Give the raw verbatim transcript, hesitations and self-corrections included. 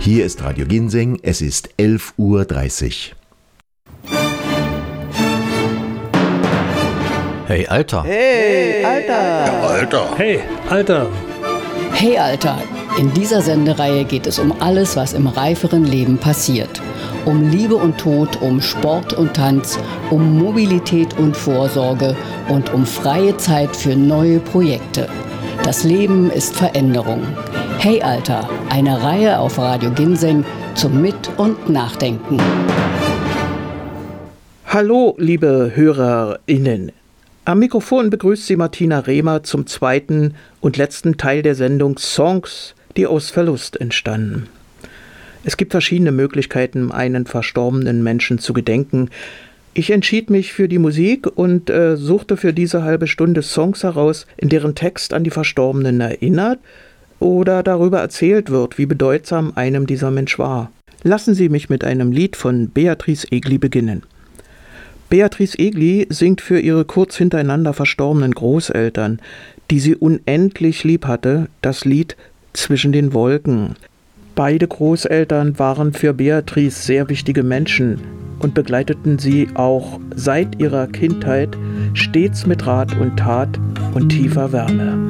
Hier ist Radio Ginseng, es ist elf Uhr dreißig. Hey, Alter. Hey, Alter. Ja, Alter. Hey, Alter. Hey, Alter. In dieser Sendereihe geht es um alles, was im reiferen Leben passiert. Um Liebe und Tod, um Sport und Tanz, um Mobilität und Vorsorge und um freie Zeit für neue Projekte. Das Leben ist Veränderung. Hey, Alter. Eine Reihe auf Radio Ginseng zum Mit- und Nachdenken. Hallo, liebe HörerInnen. Am Mikrofon begrüßt Sie Martina Rehmer zum zweiten und letzten Teil der Sendung Songs, die aus Verlust entstanden. Es gibt verschiedene Möglichkeiten, einen verstorbenen Menschen zu gedenken. Ich entschied mich für die Musik und äh, suchte für diese halbe Stunde Songs heraus, in deren Text an die Verstorbenen erinnert oder darüber erzählt wird, wie bedeutsam einem dieser Mensch war. Lassen Sie mich mit einem Lied von Beatrice Egli beginnen. Beatrice Egli singt für ihre kurz hintereinander verstorbenen Großeltern, die sie unendlich lieb hatte, das Lied Zwischen den Wolken. Beide Großeltern waren für Beatrice sehr wichtige Menschen und begleiteten sie auch seit ihrer Kindheit stets mit Rat und Tat und tiefer Wärme.